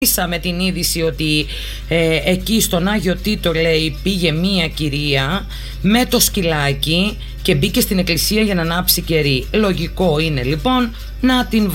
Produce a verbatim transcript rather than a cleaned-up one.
με την είδηση ότι ε, εκεί στον Άγιο Τίτο, λέει, πήγε μία κυρία με το σκυλάκι και μπήκε στην εκκλησία για να ανάψει κερί. Λογικό είναι λοιπόν να την